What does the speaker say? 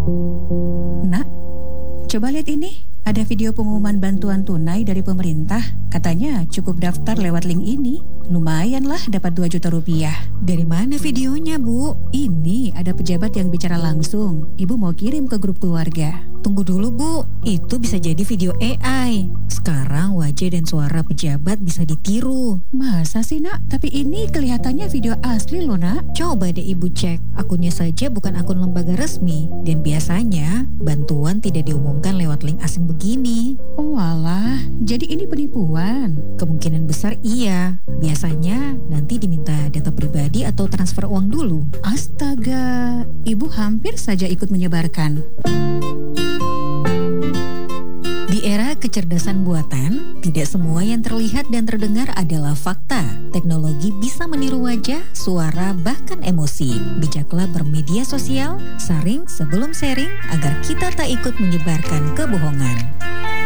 Nak, coba lihat ini. Ada video pengumuman bantuan tunai dari pemerintah. Katanya cukup daftar lewat link ini. Lumayan lah dapat 2 juta rupiah. Dari mana videonya, Bu? Ini ada pejabat yang bicara langsung. Ibu mau kirim ke grup keluarga. Tunggu dulu, Bu. Itu bisa jadi video AI. Sekarang wajah dan suara pejabat bisa ditiru. Masa sih, Nak? Tapi ini kelihatannya video asli loh, Nak. Coba deh Ibu cek. Akunnya saja bukan akun lembaga resmi. Dan biasanya bantuan tidak diumumkan lewat link asing begini. Oh alah, jadi ini penipuan. Kemungkinan besar iya. Biasanya nanti diminta data pribadi atau transfer uang dulu. Astaga, ibu hampir saja ikut menyebarkan. Di era kecerdasan buatan, tidak semua yang terlihat dan terdengar adalah fakta. Teknologi bisa meniru wajah, suara, bahkan emosi. Bijaklah bermedia sosial, saring sebelum sharing agar kita tak ikut menyebarkan kebohongan.